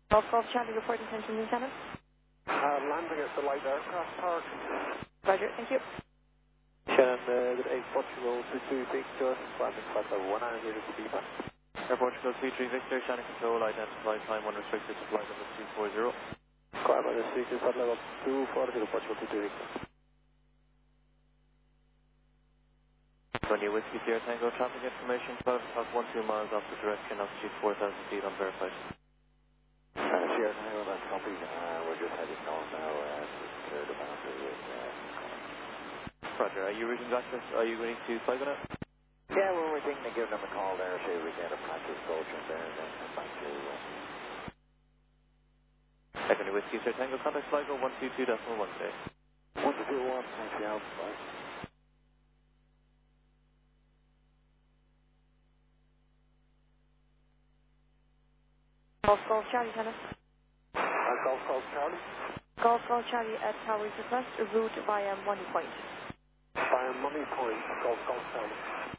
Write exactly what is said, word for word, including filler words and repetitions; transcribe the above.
Golf Golf Charlie reporting attention Lieutenant. Uh, landing at the light aircraft park. Roger, thank you. Shannon, uh, with eight Portugal two two Victor, landing flight level one hundred to Deepa. Air Portugal three three Victor, Shannon Control, identify time unrestricted to flight level two four zero. Climb on the street, flight level two forty to Portugal two two Victor. Twenty Whiskey Sierra Tango, traffic information, twelve o'clock, one two miles off the direction, altitude four thousand feet unverified. Uh, Sierra Tango, that's copy. Uh, we're just heading north now, uh, to clear the boundary with, uh, Roger, are you reaching back to, are you going to Sligo now? yeah, well, we're thinking of giving them a call there, see if we get a practice coach in there, and then come back to, uh, Second Whiskey Sierra Tango, contact Sligo one two two decimal one today. one two two one, thanks for your help, bye. Golf Golf Charlie Lieutenant. Uh, Golf Golf Charlie. Golf Golf Charlie at Tower's request, route via Money Point. By Money Point, Golf Golf Charlie.